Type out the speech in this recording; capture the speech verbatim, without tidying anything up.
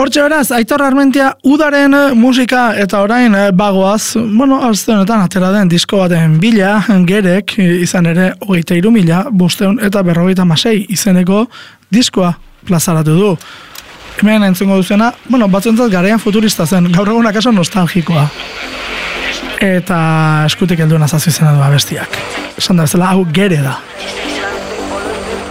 Hortxe beraz, Aitor Armentia udaren musika eta orain bagoaz, bueno, azte honetan atera den disko baten bila, gerek, izan ere, hogeita hiru mila, bosteun eta berrogeita masei izeneko diskoa plazaratu du. Hemen entzungo duzena, bueno, batzuentzat garaian futurista zen, gaur egun akaso nostalgikoa. Eta eskutik heldu nazazio izena du abestiak. Esan da bezala, hau gere da.